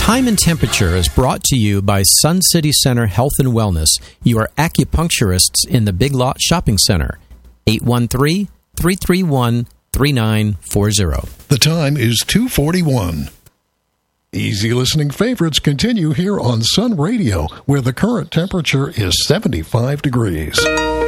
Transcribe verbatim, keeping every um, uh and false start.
Time and Temperature is brought to you by Sun City Center Health and Wellness, your acupuncturists in the Big Lot Shopping Center. eight one three, three three one, three nine four zero. The time is two forty-one. Easy listening favorites continue here on Sun Radio, where the current temperature is seventy-five degrees.